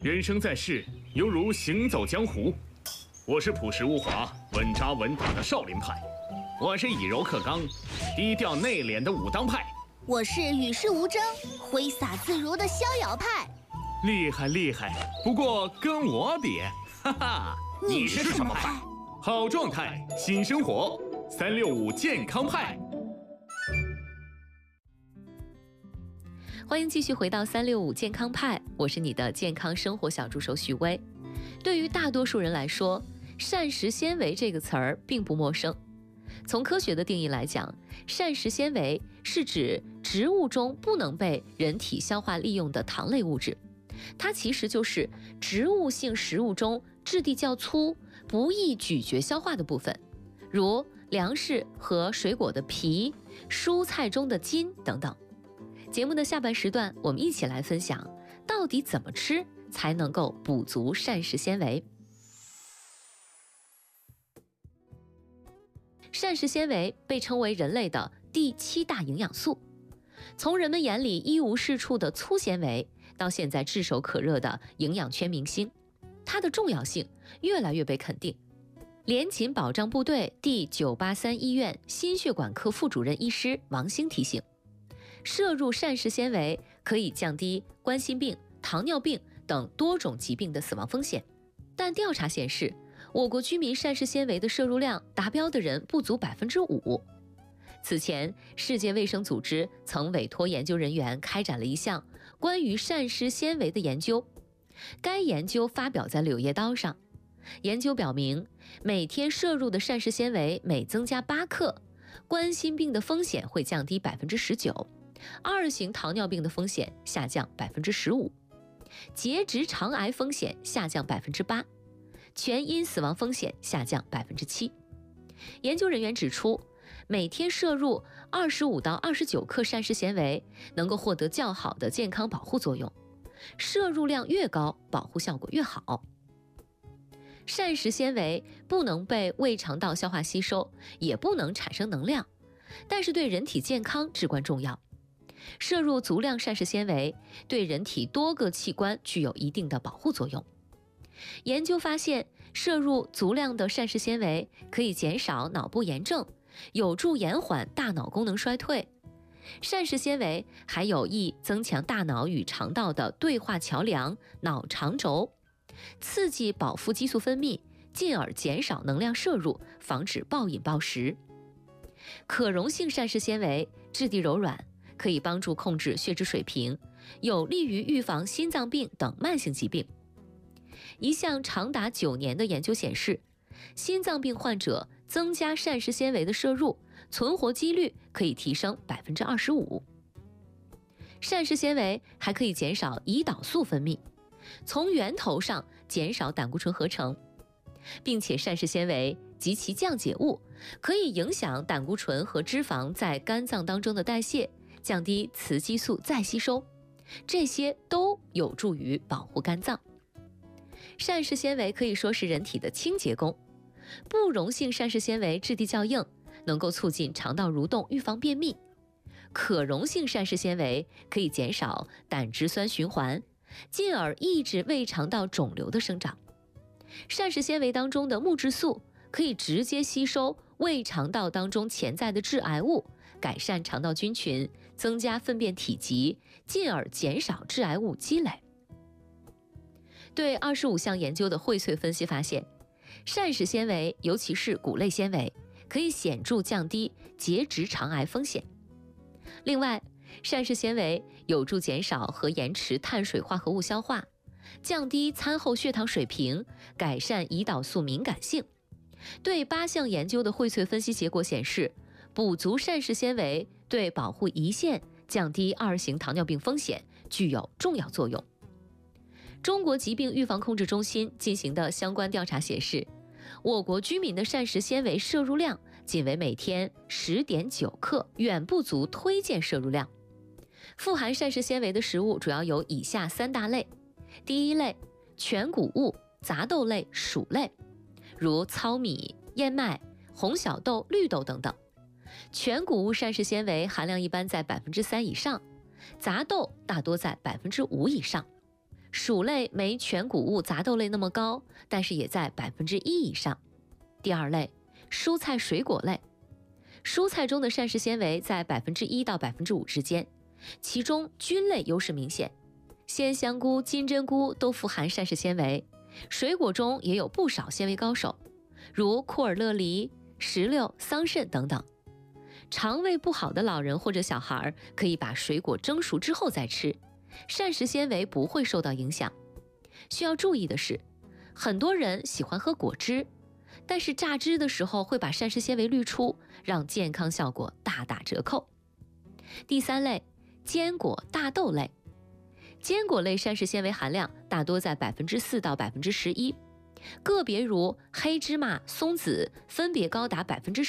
人生在世，犹如行走江湖。我是朴实无华、稳扎稳打的少林派，我是以柔克刚、低调内敛的武当派， 我是与世无争、挥洒自如的逍遥派。 厉害厉害！不过跟我比，哈哈， 你是什么派？ 好状态，新生活，365健康派。 欢迎继续回到365健康派，我是你的健康生活小助手许巍。对于大多数人来说，膳食纤维这个词儿并不陌生。从科学的定义来讲，膳食纤维是指植物中不能被人体消化利用的糖类物质，它其实就是植物性食物中质地较粗、不易咀嚼消化的部分，如粮食和水果的皮、蔬菜中的筋等等。节目的下半时段，我们一起来分享到底怎么吃才能够补足膳食纤维。膳食纤维被称为人类的第7大营养素，从人们眼里一无是处的粗纤维，到现在炙手可热的营养圈明星，它的重要性越来越被肯定。联勤保障部队第983医院心血管科副主任医师王兴提醒，摄入膳食纤维可以降低冠心病、糖尿病等多种疾病的死亡风险，但调查显示，我国居民膳食纤维的摄入量达标的人不足5%。此前，世界卫生组织曾委托研究人员开展了一项关于膳食纤维的研究，该研究发表在《柳叶刀》上。研究表明，每天摄入的膳食纤维每增加8克，冠心病的风险会降低19%，2型糖尿病的风险下降15%，结直肠癌风险下降8%，全因死亡风险下降7%。研究人员指出，每天摄入25到29克膳食纤维，能够获得较好的健康保护作用，摄入量越高，保护效果越好。膳食纤维不能被胃肠道消化吸收，也不能产生能量，但是对人体健康至关重要。摄入足量膳食纤维对人体多个器官具有一定的保护作用。研究发现，摄入足量的膳食纤维可以减少脑部炎症，有助延缓大脑功能衰退。膳食纤维还有益增强大脑与肠道的对话桥梁脑肠轴，刺激饱腹激素分泌，进而减少能量摄入，防止暴饮暴食。可溶性膳食纤维质地柔软，可以帮助控制血脂水平，有利于预防心脏病等慢性疾病。一项长达9年的研究显示，心脏病患者增加膳食纤维的摄入，存活几率可以提升25%。膳食纤维还可以减少胰岛素分泌，从源头上减少胆固醇合成，并且膳食纤维及其降解物可以影响胆固醇和脂肪在肝脏当中的代谢，降低雌激素再吸收，这些都有助于保护肝脏。膳食纤维可以说是人体的清洁工，不溶性膳食纤维质地较硬，能够促进肠道蠕动，预防便秘。可溶性膳食纤维可以减少胆汁酸循环，进而抑制胃肠道肿瘤的生长。膳食纤维当中的木质素可以直接吸收胃肠道当中潜在的致癌物，改善肠道菌群，增加粪便体积，进而减少致癌物积累。对25项研究的荟萃分析发现，膳食纤维，尤其是谷类纤维，可以显著降低结直肠癌风险。另外，膳食纤维有助减少和延迟碳水化合物消化，降低餐后血糖水平，改善胰岛素敏感性。对8项研究的荟萃分析结果显示，补足膳食纤维对保护胰腺、降低2型糖尿病风险具有重要作用。中国疾病预防控制中心进行的相关调查显示，我国居民的膳食纤维摄入量仅为每天10.9克，远不足推荐摄入量。富含膳食纤维的食物主要有以下3大类。第一类，全谷物、杂豆类、薯类，如糙米、燕麦、红小豆、绿豆等等。全谷物膳食纤维含量一般在3%以上，杂豆大多在5%以上。 薯类没全谷物杂豆类那么高，但是也在1%以上。第二类，蔬菜水果类，蔬菜中的膳食纤维在1%到5%之间，其中菌类优势明显，鲜香菇、金针菇都富含膳食纤维。水果中也有不少纤维高手，如库尔勒梨、石榴、桑葚等等。肠胃不好的老人或者小孩可以把水果蒸熟之后再吃，膳食纤维不会受到影响。需要注意的是，很多人喜欢喝果汁，但是榨汁的时候会把膳食纤维滤出，让健康效果大打折扣。第三类，坚果、大豆类。坚果类膳食纤维含量大多在4%到11%，个别如黑芝麻、松子分别高达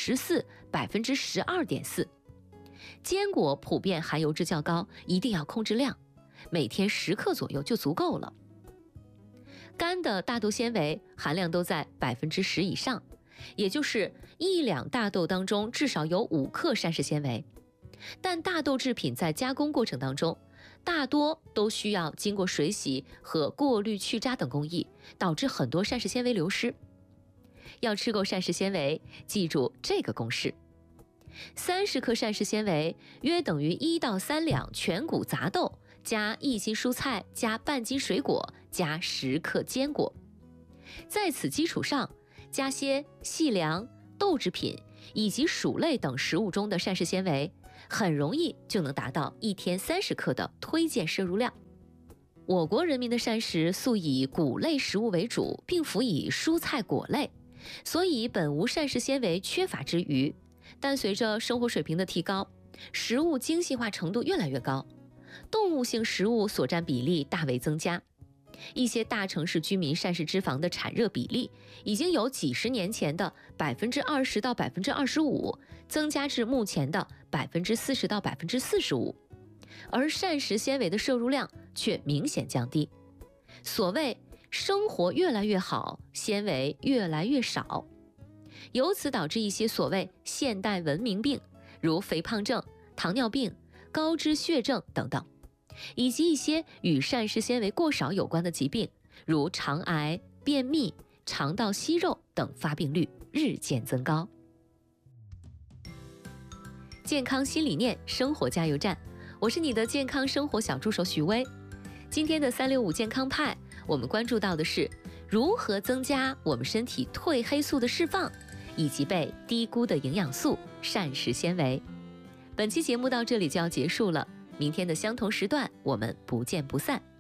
14%、12.4%。坚果普遍含油脂较高，一定要控制量，每天10克左右就足够了。干的大豆纤维含量都在10%以上，也就是1两大豆当中至少有5克膳食纤维。但大豆制品在加工过程当中，大多都需要经过水洗和过滤去渣等工艺，导致很多膳食纤维流失。要吃够膳食纤维，记住这个公式：30克膳食纤维约等于1到3两全谷杂豆加1斤蔬菜加半斤水果加10克坚果。在此基础上，加些细粮、豆制品以及薯类等食物中的膳食纤维，很容易就能达到1天30克的推荐摄入量。我国人民的膳食素以谷类食物为主，并辅以蔬菜果类，所以本无膳食纤维缺乏之虞。但随着生活水平的提高，食物精细化程度越来越高，动物性食物所占比例大为增加。一些大城市居民膳食脂肪的产热比例已经由几十年前的20%到25%，增加至目前的40%到45%，而膳食纤维的摄入量却明显降低。所谓生活越来越好，纤维越来越少，由此导致一些所谓现代文明病，如肥胖症、糖尿病、高脂血症等等，以及一些与膳食纤维过少有关的疾病，如肠癌、便秘、肠道息肉等发病率日渐增高。健康新理念，生活加油站，我是你的健康生活小助手许巍。今天的365健康派，我们关注到的是如何增加我们身体褪黑素的释放，以及被低估的营养素膳食纤维。本期节目到这里就要结束了，明天的相同时段我们不见不散。